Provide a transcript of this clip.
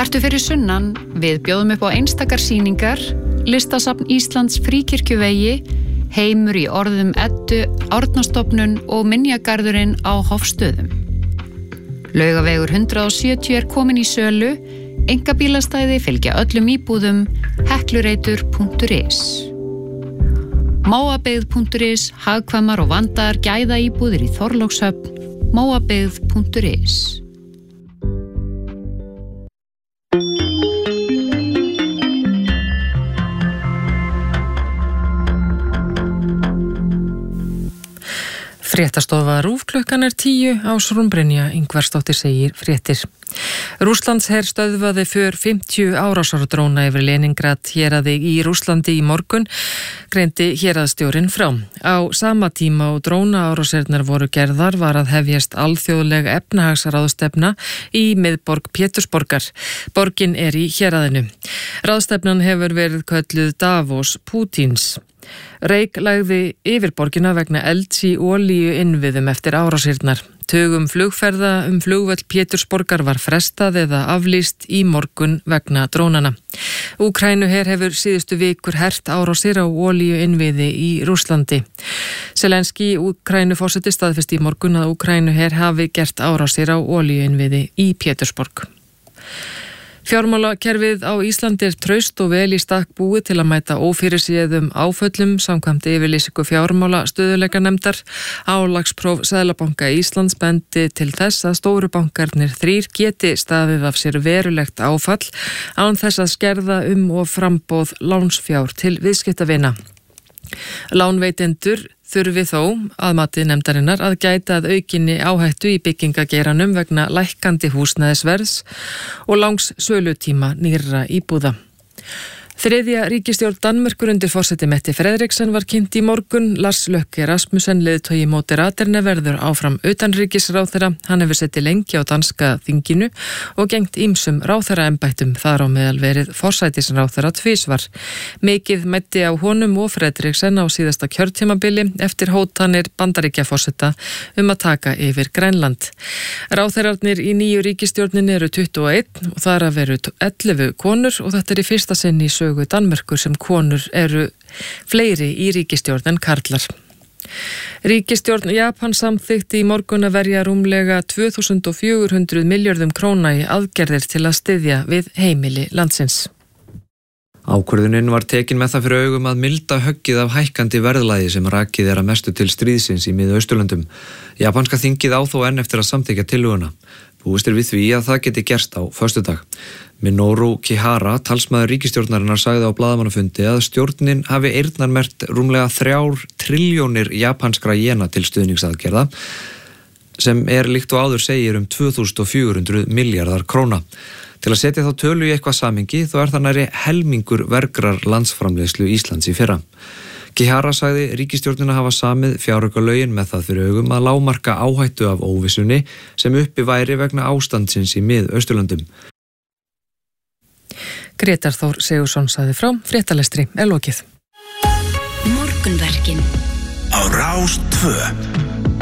Ertu fyrir sunnan, við bjóðum upp á einstakar sýningar, Listasafn Íslands Fríkirkjuvegi, Heimur í orðum Eddu, Árnastofnun og Minjagarðurinn á Hofstöðum. Laugavegur 170 komin í sölu, einkabílastæði fylgja öllum íbúðum, heklureitur.is. Móabyggð.is, hagkvæmar og vandaðar gæða íbúðir í Þorlákshöfn, móabyggð.is. Fréttastofa RÚV klukkan 10 Ásrún Brynja Ingvarsdóttir segir fréttir. Rússlandsher stöðvaði för 50 árásardróna yfir Leningrad héraði í Rússlandi í morgun, greindi héraðsstjórinn frá. Á sama tíma og drónaárásirnar voru gerðar var að hefjast alþjóðleg efnahagsráðstefna í miðborg Pétursborgar. Borgin í héraðinu. Ráðstefnan hefur verið kölluð Davos Pútíns. Reyk lagði yfir borgina vegna elds í olíu innviðum eftir árásirnar. Tugum flugferða flugvöll Pétursborgar var frestað eða aflýst í morgun vegna drónana. Úkraínuher hefur síðustu vikur hert árásir á olíu innviði í Rússlandi. Zelenski Úkraínuforseti staðfesti í morgun að Úkraínuher hafi gert árásir á olíu innviði í Pétursborg. Fjármálakerfið á Íslandi traust og vel í stakk búið til að mæta ófyrirséðum áföllum samkvæmt yfirlýsingu fjármálastöðugleikanefndar. Álagspróf Seðlabanka Íslands bendi til þess að stóru bankarnir 3 geti staðið af sér verulegt áfall án þess að skerða og framboð lánsfjár til viðskiptavina. Lánveitendur þurfi þó að mati nefndarinnar að gæta að aukinni áhættu í byggingageiranum vegna lækkandi húsnæðisverðs og langs sölutíma nýrra íbúða. Þriðja ríkisstjórn Danmerkur undir forseti Mette Frederiksen var kynnt í morgun. Lars Løkke Rasmussen, leiðtogi Moderaterne, verður áfram utanríkisráðherra. Hann hefur setið lengi á danska þinginu og gegnt ýmsum ráðherraembættum, þar á meðal verið forsætisráðherra tvisvar. Mikið mætti á honum og Frederiksen á síðasta kjörtímabili eftir hótanir Bandaríkjaforseta að taka yfir Grænland. Ráðherrarnir í nýju ríkisstjórnin eru 21 og þar að veru 11 konur og þetta í fyrsta sinn í sögu Danmerkur sem konur eru fleiri í ríkisstjórn en karlar. Ríkisstjórn Japan samþykkti í morgun að verja rúmlega 2400 milljörðum króna í aðgerðir til að styðja við heimili landsins. Ákvörðunin var tekin með það fyrir augum að milda höggið af hækkandi verðlagi sem rakið að mestu til stríðsins í Mið-Austurlöndum. Japanska þingið á þó enn eftir að samþykkja tillöguna. Búist við því að það geti gerst á föstudag. Minoru Kihara, talsmaður ríkisstjórnarinnar, sagði á blaðamannafundi að stjórnin hafi eyrnarmerkt rúmlega 3 trilljónir japanskra jena til stuðningsaðgerða, sem líkt og áður segir 2400 milljarðar króna. Til að setja þá tölu í eitthvað samhengi þá það nærri helmingur vergrar landsframleiðslu Íslands í fyrra. Kihara sagði ríkisstjórnina hafa samið fjáraukalögin með það fyrir augum að lágmarka áhættu af óvissunni sem uppi væri vegna ástandsins í Mið-Austurlöndum. Grétar Þór Sigurðsson sagði frá. Fréttalestri lokið. Morgunverkin á Rás 2.